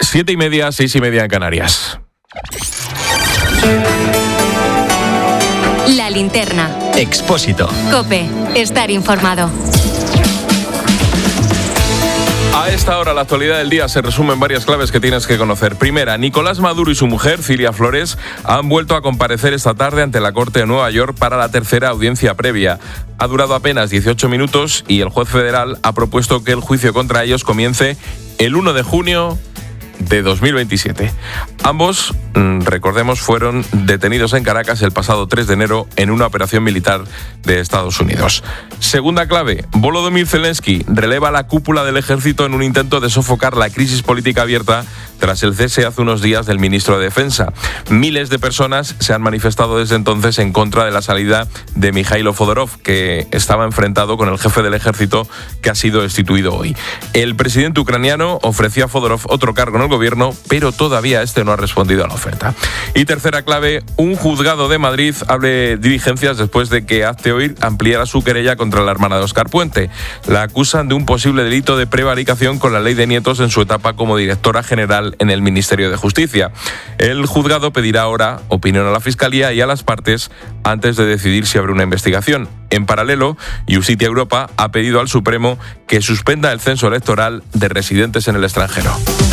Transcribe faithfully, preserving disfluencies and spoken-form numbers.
Siete y media, seis y media en Canarias. La linterna. Expósito. COPE. Estar informado. A esta hora, la actualidad del día se resume en varias claves que tienes que conocer. Primera, Nicolás Maduro y su mujer, Cilia Flores, han vuelto a comparecer esta tarde ante la Corte de Nueva York para la tercera audiencia previa. Ha durado apenas dieciocho minutos y el juez federal ha propuesto que el juicio contra ellos comience el uno de junio de dos mil veintisiete. Ambos, recordemos, fueron detenidos en Caracas el pasado tres de enero en una operación militar de Estados Unidos. Segunda clave, Volodymyr Zelensky releva la cúpula del ejército en un intento de sofocar la crisis política abierta tras el cese hace unos días del ministro de Defensa. Miles de personas se han manifestado desde entonces en contra de la salida de Mikhailo Fodorov, que estaba enfrentado con el jefe del ejército que ha sido destituido hoy. El presidente ucraniano ofreció a Fodorov otro cargo en el gobierno, pero todavía este no ha respondido a la oferta. Y tercera clave, un juzgado de Madrid abre diligencias después de que Hazte Oír ampliara su querella contra la hermana de Óscar Puente. La acusan de un posible delito de prevaricación con la ley de nietos en su etapa como directora general en el Ministerio de Justicia. El juzgado pedirá ahora opinión a la Fiscalía y a las partes antes de decidir si abre una investigación. En paralelo, Justicia Europa ha pedido al Supremo que suspenda el censo electoral de residentes en el extranjero.